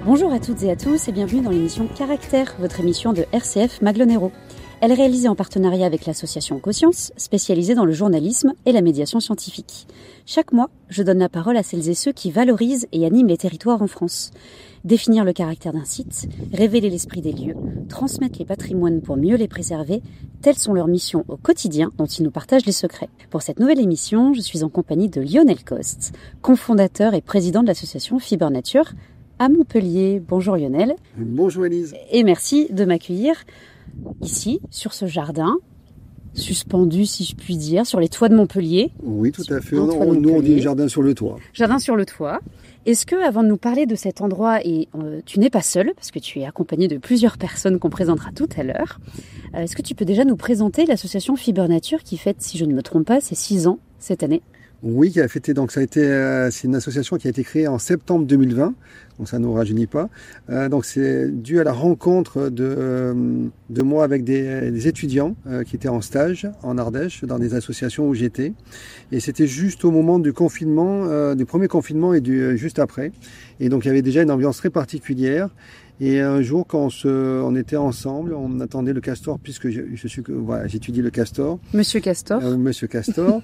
Bonjour à toutes et à tous et bienvenue dans l'émission Caractère, votre émission de RCF Maglonero. Elle est réalisée en partenariat avec l'association Conscience, spécialisée dans le journalisme et la médiation scientifique. Chaque mois, je donne la parole à celles et ceux qui valorisent et animent les territoires en France. Définir le caractère d'un site, révéler l'esprit des lieux, transmettre les patrimoines pour mieux les préserver, telles sont leurs missions au quotidien dont ils nous partagent les secrets. Pour cette nouvelle émission, je suis en compagnie de Lionel Coste, cofondateur et président de l'association Fiber Nature à Montpellier. Bonjour Lionel. Bonjour Élise. Et merci de m'accueillir ici, sur ce jardin, suspendu, si je puis dire, sur les toits de Montpellier. Oui, tout à fait. Nous, on dit jardin sur le toit. Jardin sur le toit. Est-ce que, avant de nous parler de cet endroit, et tu n'es pas seul, parce que tu es accompagné de plusieurs personnes qu'on présentera tout à l'heure, est-ce que tu peux déjà nous présenter l'association Fiber Nature qui fête, si je ne me trompe pas, ses 6 ans cette année? Oui, qui a fêté. Donc c'est une association qui a été créée en septembre 2020. Donc ça ne nous rajeunit pas. Donc c'est dû à la rencontre de moi avec des étudiants qui étaient en stage en Ardèche dans des associations où j'étais. Et c'était juste au moment du confinement, du premier confinement et juste après. Et donc il y avait déjà une ambiance très particulière. Et un jour, quand on était ensemble, on attendait le castor, puisque j'étudie le castor. Monsieur Castor. Monsieur Castor.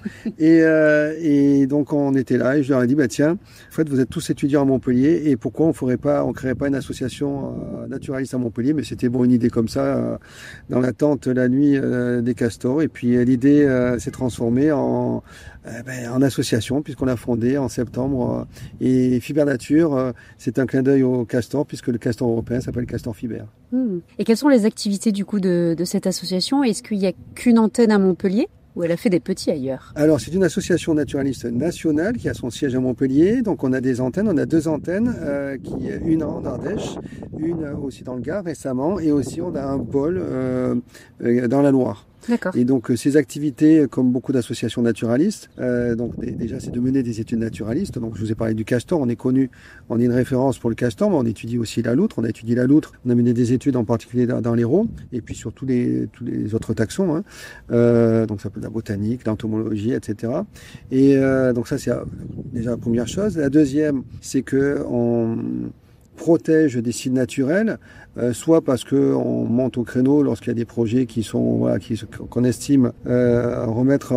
et donc, on était là et je leur ai dit, tiens, en fait, vous êtes tous étudiants à Montpellier et pourquoi on créerait pas une association naturaliste à Montpellier? Mais c'était une idée comme ça, dans l'attente la nuit des castors. Et puis, l'idée s'est transformée en association, puisqu'on l'a fondée en septembre. Et Fiber Nature, c'est un clin d'œil au castor, puisque le castor européen s'appelle Castor Fiber. Et quelles sont les activités du coup de cette association? Est-ce qu'il n'y a qu'une antenne à Montpellier ou elle a fait des petits ailleurs? Alors c'est une association naturaliste nationale qui a son siège à Montpellier. Donc on a des antennes, on a 2 antennes, une en Ardèche, une aussi dans le Gard récemment, et aussi on a un pôle dans la Loire. D'accord. Et donc ces activités, comme beaucoup d'associations naturalistes, déjà c'est de mener des études naturalistes. Donc je vous ai parlé du castor, on est une référence pour le castor, mais on étudie aussi la loutre. On a étudié la loutre, on a mené des études en particulier dans l'Hérault, et puis sur tous les autres taxons. Donc ça peut être la botanique, l'entomologie, etc. Et donc ça c'est déjà la première chose. La deuxième, c'est que on protège des sites naturels, soit parce que on monte au créneau lorsqu'il y a des projets qu'on estime remettre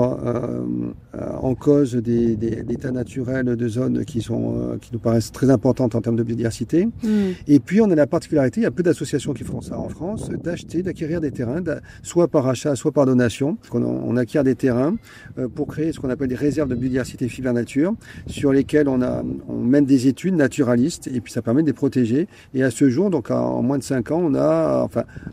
en cause des états naturels de zones qui nous paraissent très importantes en termes de biodiversité. Et puis on a la particularité, il y a peu d'associations qui font ça en France, d'acquérir des terrains, soit par achat, soit par donation. On acquiert des terrains pour créer ce qu'on appelle des réserves de biodiversité Fiber Nature, sur lesquelles on mène des études naturalistes, et puis ça permet de les protéger. Et à ce jour, donc en moins de 5 ans, on a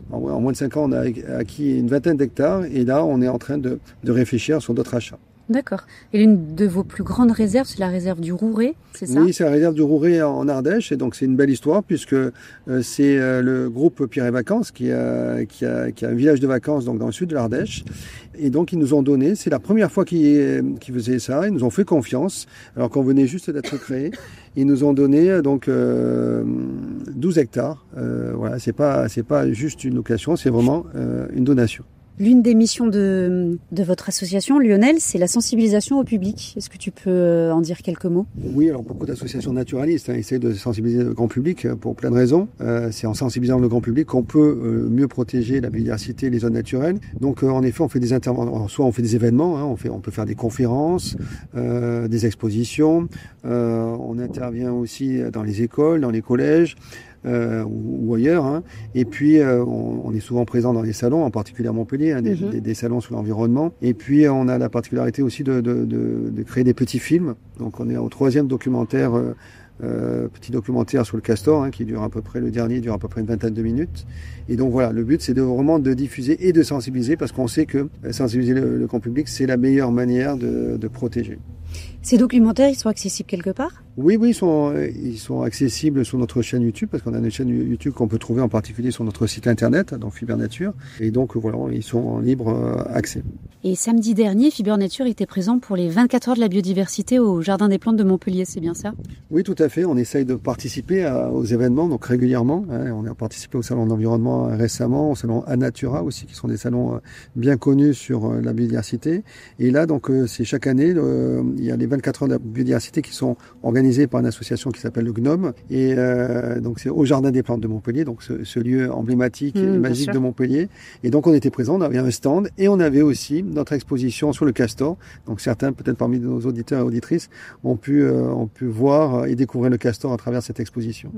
acquis une vingtaine d'hectares, et là on est en train de réfléchir sur d'autres achats. D'accord. Et l'une de vos plus grandes réserves, c'est la réserve du Rouret, c'est ça? Oui, c'est la réserve du Rouret en Ardèche, et donc c'est une belle histoire, puisque c'est le groupe Pierre et Vacances qui a un village de vacances donc dans le sud de l'Ardèche, et donc ils nous ont donné, c'est la première fois qu'ils faisaient ça, ils nous ont fait confiance, alors qu'on venait juste d'être créé. Ils nous ont donné donc 12 hectares. Voilà, c'est pas juste une location, c'est vraiment une donation. L'une des missions de votre association, Lionel, c'est la sensibilisation au public. Est-ce que tu peux en dire quelques mots? Oui, alors beaucoup d'associations naturalistes essayent de sensibiliser le grand public pour plein de raisons. C'est en sensibilisant le grand public qu'on peut mieux protéger la biodiversité et les zones naturelles. Donc en effet, on fait des interventions, soit on fait des événements, on peut faire des conférences, des expositions. On intervient aussi dans les écoles, dans les collèges. Ou ailleurs, et puis on est souvent présent dans les salons, en particulier à Montpellier, des salons sur l'environnement, et puis on a la particularité aussi de créer des petits films. Donc on est au 3e documentaire, petit documentaire sur le castor, qui dure le dernier dure à peu près une vingtaine de minutes. Et donc voilà, le but c'est vraiment de diffuser et de sensibiliser, parce qu'on sait que sensibiliser le grand public, c'est la meilleure manière de protéger. Ces documentaires, ils sont accessibles quelque part? Oui, ils sont accessibles sur notre chaîne YouTube, parce qu'on a une chaîne YouTube qu'on peut trouver en particulier sur notre site internet, donc Fiber Nature. Et donc voilà, ils sont en libre accès. Et samedi dernier, Fiber Nature était présent pour les 24 heures de la biodiversité au Jardin des Plantes de Montpellier, c'est bien ça? Oui, tout à fait. On essaye de participer aux événements, donc régulièrement. On a participé au Salon de l'Environnement récemment, au Salon Anatura aussi, qui sont des salons bien connus sur la biodiversité. Et là, donc, c'est chaque année, il y a les 24 heures de la biodiversité qui sont organisées par une association qui s'appelle le GNOME. Et donc c'est au Jardin des Plantes de Montpellier, donc ce lieu emblématique et magique de Montpellier. Et donc on était présents, on avait un stand et on avait aussi notre exposition sur le castor. Donc certains, peut-être parmi nos auditeurs et auditrices, ont pu voir et découvrir le castor à travers cette exposition.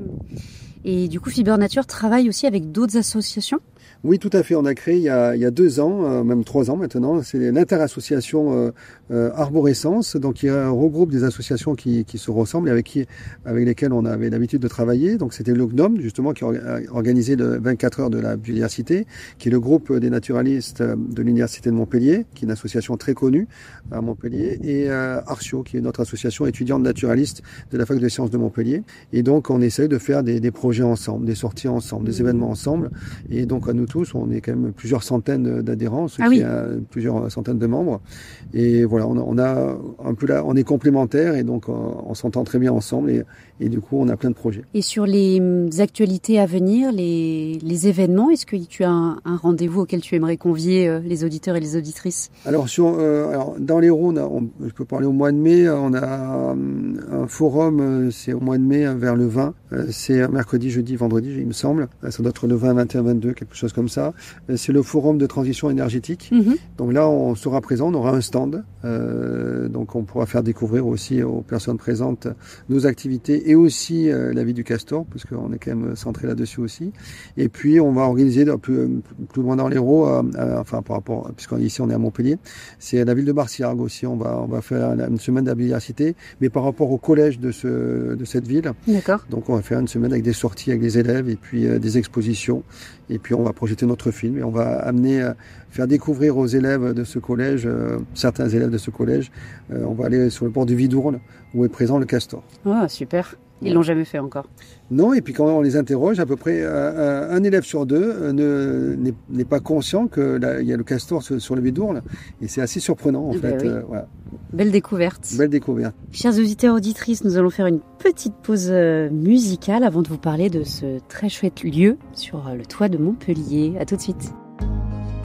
Et du coup, Fiber Nature travaille aussi avec d'autres associations ? Oui, tout à fait. On a créé il y a 2 ans, même 3 ans maintenant, c'est l'interassociation Arborescence, donc qui regroupe des associations qui se ressemblent et avec lesquelles on avait l'habitude de travailler. Donc c'était le GNOME, justement, qui a organisé le 24 heures de la biodiversité, qui est le groupe des naturalistes de l'Université de Montpellier, qui est une association très connue à Montpellier, et Arcio, qui est notre association étudiante naturaliste de la Fac de sciences de Montpellier. Et donc on essaye de faire des projets ensemble, des sorties ensemble, des événements ensemble. Et donc à nous tous, on est quand même plusieurs centaines d'adhérents, plusieurs centaines de membres. Et voilà, on a un peu là, on est complémentaires et donc on s'entend très bien ensemble et du coup on a plein de projets. Et sur les actualités à venir, les événements, est-ce que tu as un rendez-vous auquel tu aimerais convier les auditeurs et les auditrices ? Alors dans l'Hérault, je peux parler au mois de mai, on a un forum, c'est au mois de mai vers le 20, c'est mercredi, jeudi, vendredi, il me semble. Ça doit être le 20, 21, 22, quelque chose comme ça. C'est le forum de transition énergétique. Donc là, on sera présent, on aura un stand. Donc on pourra faire découvrir aussi aux personnes présentes nos activités et aussi la vie du castor, parce qu'on est quand même centré là-dessus aussi. Et puis on va organiser un peu plus loin dans l'Hérault, enfin par rapport, puisqu'ici on est à Montpellier, c'est la ville de Marciargues aussi. On va faire une semaine de la biodiversité, mais par rapport au collège de cette ville. D'accord. Donc on va faire une semaine avec des sorties avec les élèves et puis des expositions. Et puis on va projeter notre film et on va faire découvrir aux élèves de ce collège, certains élèves de ce collège, on va aller sur le bord du Vidourle où est présent le castor. Ah, super. Ils l'ont jamais fait encore. Non, et puis quand on les interroge, à peu près un élève sur 2 n'est pas conscient qu'il y a le castor sur le Vidourle. Et c'est assez surprenant en fait. Oui. Voilà. Belle découverte. Belle découverte. Chers auditeurs, auditrices, nous allons faire une petite pause musicale avant de vous parler de ce très chouette lieu sur le toit de Montpellier. À tout de suite.